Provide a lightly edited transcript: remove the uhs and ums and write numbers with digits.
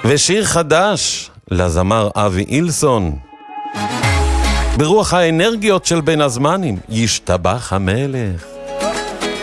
ושיר חדש לזמר אבי אילסון. ברוח האנרגיות של בין הזמנים, ישתבח המלך.